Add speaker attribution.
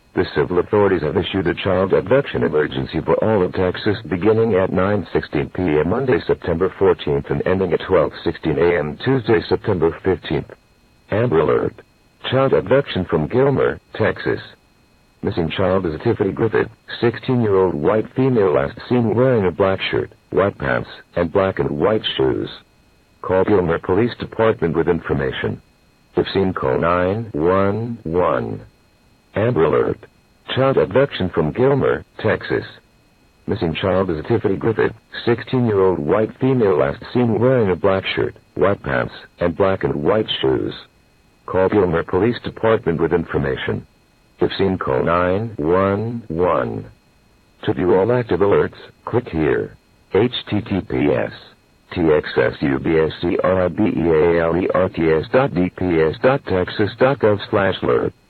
Speaker 1: The civil authorities have issued a child abduction emergency for all of Texas beginning at 9:16 p.m. Monday, September 14th and ending at 12:16 a.m. Tuesday, September 15th. Amber Alert. Child abduction from Gilmer, Texas. Missing child is Tiffany Griffith, 16-year-old white female last seen wearing a black shirt, white pants, and black and white shoes. Call Gilmer Police Department with information. If seen, call 911. Amber Alert. Child abduction from Gilmer, Texas. Missing child is Tiffany Griffith, 16-year-old white female last seen wearing a black shirt, white pants, and black and white shoes. Call Gilmer Police Department with information. If seen, call 911. To view all active alerts, click here. https txsubscriberts.dps.texas.gov/alert